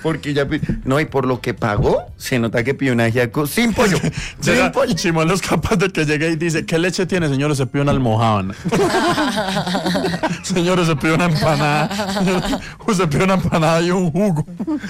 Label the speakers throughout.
Speaker 1: Porque ya no, y por lo que pagó, se nota que pidió un ajiaco sin pollo. Sin pollo.
Speaker 2: Simón no es capaz de que llegue y dice, ¿qué leche tiene, señor? Se pide una almojábana. Señor, se pide una empanada. Se pide una empanada y un jugo.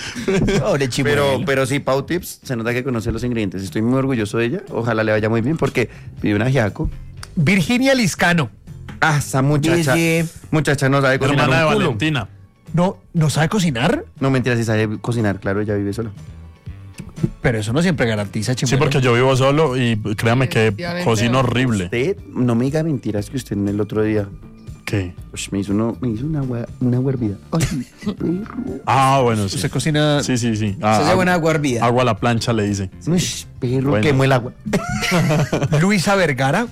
Speaker 1: Pero sí, Pau Tips, se nota que conoce los ingredientes. Estoy muy orgulloso de ella. Ojalá le vaya muy bien porque pidió un ajiaco.
Speaker 3: Virginia Liscano.
Speaker 1: Ah, esa muchacha. Muchacha no sabe cocinar
Speaker 2: Hermana de
Speaker 1: un culo.
Speaker 2: Valentina.
Speaker 3: ¿No sabe cocinar?
Speaker 1: No, mentira, sí sabe cocinar, claro, ella vive sola.
Speaker 3: Pero eso no siempre garantiza,
Speaker 2: Sí, porque yo vivo solo y créame que
Speaker 4: Efectivamente.
Speaker 2: cocino horrible.
Speaker 1: Usted, no me diga mentiras que usted en el otro día
Speaker 2: ¿Qué?
Speaker 1: me hizo una hervida. Ay, perro.
Speaker 2: Ah, bueno, sí.
Speaker 3: ¿Usted cocina?
Speaker 2: Sí.
Speaker 5: Se hace buena agua hervida.
Speaker 2: Agua a la plancha le dice.
Speaker 1: Uy, perro,
Speaker 2: Bueno.
Speaker 1: quemó el agua.
Speaker 3: Luisa Vergara.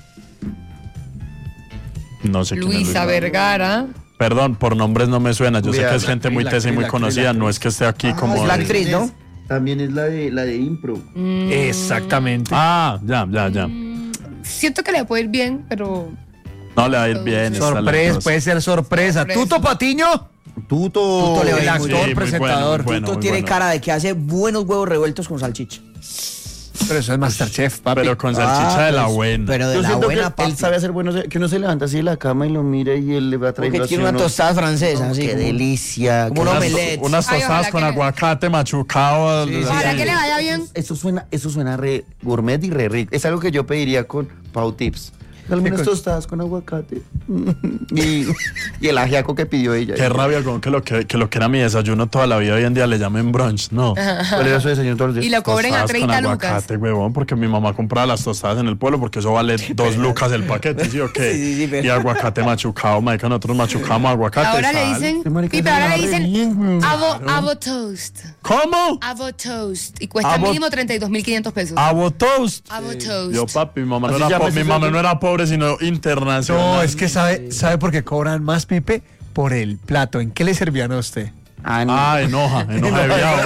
Speaker 2: No sé quién es
Speaker 4: Luisa Vergara.
Speaker 2: Perdón, por nombres no me suena. Yo sé
Speaker 1: Mira,
Speaker 2: que es gente muy tesa y muy conocida. No es que esté aquí como...
Speaker 5: Es la actriz, ¿no?
Speaker 1: También es la de impro.
Speaker 3: Exactamente.
Speaker 2: Ah, ya.
Speaker 4: Siento que le puede ir bien, pero
Speaker 2: No le va a ir bien. es
Speaker 3: Sorpresa,
Speaker 2: talentosa.
Speaker 3: puede ser sorpresa.
Speaker 4: Sorpresa.
Speaker 3: Tuto Patiño.
Speaker 1: Tuto
Speaker 5: le va a
Speaker 3: El
Speaker 5: ir muy
Speaker 3: actor,
Speaker 5: bien.
Speaker 2: muy
Speaker 3: presentador.
Speaker 2: bueno,
Speaker 5: Tito tiene cara de que hace buenos huevos revueltos con salchicha.
Speaker 3: Pero eso es Masterchef, papi.
Speaker 2: Pero con salchicha de la
Speaker 5: pues,
Speaker 2: buena.
Speaker 5: Pero de
Speaker 1: Yo
Speaker 5: la
Speaker 1: siento
Speaker 5: buena,
Speaker 1: que
Speaker 5: papi.
Speaker 1: él sabe hacer buenos, que uno se levanta así de la cama y lo mira y él le va trayendo
Speaker 5: Porque
Speaker 1: así
Speaker 5: tiene una
Speaker 1: unos-
Speaker 5: tostada francesa, así.
Speaker 1: Qué
Speaker 5: como-
Speaker 1: delicia.
Speaker 5: Como un
Speaker 1: qué-
Speaker 5: omelette.
Speaker 2: Unas
Speaker 4: Ay,
Speaker 2: tostadas
Speaker 4: ojalá
Speaker 2: con
Speaker 4: que-
Speaker 2: aguacate machucado.
Speaker 3: Sí, sí,
Speaker 4: ojalá
Speaker 2: así.
Speaker 4: que le vaya bien.
Speaker 1: Eso suena re gourmet y re rico. Es algo que yo pediría con Pau Tips. Algunas tostadas con aguacate. y el ajiaco que pidió ella.
Speaker 2: Qué rabia con que lo que era mi desayuno toda la vida hoy en día le llamen brunch, no.
Speaker 1: ¿Cuál era su desayuno todos los
Speaker 4: Y
Speaker 1: días?
Speaker 4: lo cobren a
Speaker 2: Tostadas
Speaker 4: 30
Speaker 2: con
Speaker 4: lucas.
Speaker 2: aguacate, huevón, porque mi mamá compraba las tostadas en el pueblo porque eso vale 2 lucas el paquete, ¿sí o qué?
Speaker 5: Sí, pero-
Speaker 2: Y aguacate machucado, marica, nosotros machucamos aguacate.
Speaker 4: Ahora le
Speaker 2: sal.
Speaker 4: dicen,
Speaker 1: Qué marica,
Speaker 4: Pipe, ahora le
Speaker 1: se
Speaker 4: dicen
Speaker 1: bien,
Speaker 4: avo toast.
Speaker 2: ¿Cómo?
Speaker 4: Avo toast. Y cuesta
Speaker 2: Avo-
Speaker 4: mínimo 32.500 pesos.
Speaker 2: Avo toast.
Speaker 4: Avo toast.
Speaker 2: Yo, papi, mi mamá, no
Speaker 1: Así
Speaker 2: era,
Speaker 1: llama
Speaker 2: mi
Speaker 1: ese
Speaker 2: mamá
Speaker 1: sitio.
Speaker 2: no era pobre, sino internacional.
Speaker 3: No, es que sabe por qué cobran más, Pipe, por el plato. ¿En qué le servían a usted?
Speaker 2: Enoja de viado.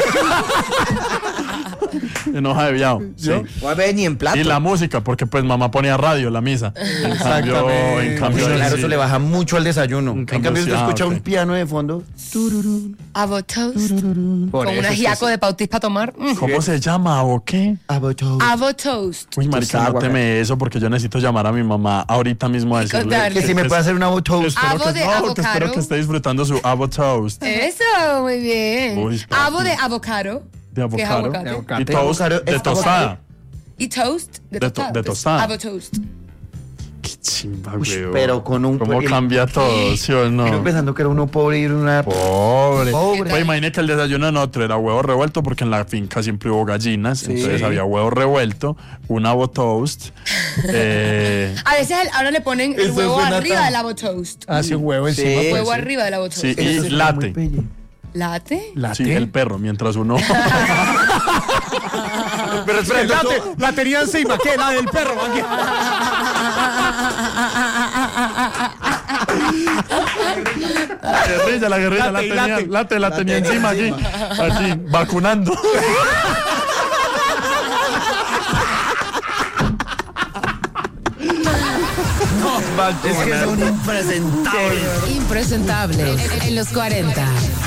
Speaker 2: Enoja de viado. Sí.
Speaker 5: No va a ver ni en plato.
Speaker 2: Y la música, porque pues mamá ponía radio, la misa. En cambio,
Speaker 1: Claro,
Speaker 2: sí.
Speaker 1: eso le baja mucho al desayuno.
Speaker 2: En
Speaker 1: En
Speaker 2: cambio,
Speaker 1: cambio,
Speaker 2: sí,
Speaker 1: usted escucha
Speaker 2: ok.
Speaker 1: un piano de fondo. Tururún,
Speaker 4: Avo toast.
Speaker 3: Por
Speaker 4: Con
Speaker 3: eso
Speaker 4: un
Speaker 3: es que
Speaker 4: ajiaco de pautis para tomar.
Speaker 2: ¿Cómo se llama o qué?
Speaker 1: avo toast.
Speaker 4: Avo toast.
Speaker 2: Uy, marica,
Speaker 5: Pues,
Speaker 2: nóteme eso porque yo necesito llamar a mi mamá ahorita mismo a decirle
Speaker 4: contarle.
Speaker 1: Que si me puede hacer un avo toast.
Speaker 2: espero
Speaker 4: Avo
Speaker 2: que,
Speaker 4: de
Speaker 2: no, que
Speaker 4: avocado.
Speaker 2: espero que esté disfrutando su avo toast
Speaker 4: Eso, muy bien.
Speaker 2: Uy, papi.
Speaker 4: Avo de avocado.
Speaker 2: de
Speaker 4: ¿Qué es
Speaker 2: avocado
Speaker 4: aguacate?
Speaker 3: De aguacate.
Speaker 2: y toast
Speaker 1: Avocado,
Speaker 2: de
Speaker 1: es
Speaker 2: tostada.
Speaker 4: Y toast de
Speaker 2: De
Speaker 4: tostada.
Speaker 2: de tostada.
Speaker 4: Avo toast.
Speaker 2: Qué chimba,
Speaker 1: Uy,
Speaker 2: güey.
Speaker 1: pero con un-
Speaker 2: ¿Cómo
Speaker 1: el-
Speaker 2: cambia todo, sí o no?
Speaker 1: Yo pensando que era uno pobre y era una...
Speaker 2: Pobre.
Speaker 1: Pobre.
Speaker 2: Pues imagínate que el desayuno en otro era huevo revuelto porque en la finca siempre hubo gallinas. Entonces había huevo revuelto, un avo toast.
Speaker 4: A veces ahora le ponen el
Speaker 1: Eso
Speaker 4: huevo
Speaker 1: suena
Speaker 4: arriba
Speaker 1: tan-
Speaker 4: del avo toast.
Speaker 3: Hace un huevo encima.
Speaker 5: Sí.
Speaker 3: pues,
Speaker 4: Huevo
Speaker 3: sí.
Speaker 4: arriba del avo toast.
Speaker 2: sí,
Speaker 1: Eso
Speaker 2: y
Speaker 1: suena muy
Speaker 2: late.
Speaker 1: pelle.
Speaker 4: ¿Late?
Speaker 3: ¿Late?
Speaker 2: Sí, el perro, mientras uno.
Speaker 1: Pero espera,
Speaker 3: La tenía encima, ¿qué? La del perro. Aquí.
Speaker 2: La guerrilla, la tenía encima aquí, vacunando.
Speaker 5: Es que son impresentables.
Speaker 6: Impresentable en los 40.